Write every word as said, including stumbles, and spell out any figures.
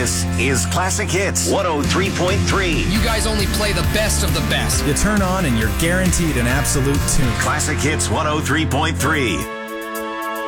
This is Classic Hits one oh three point three. You guys only play the best of the best. You turn on and you're guaranteed an absolute tune. Classic Hits one oh three point three.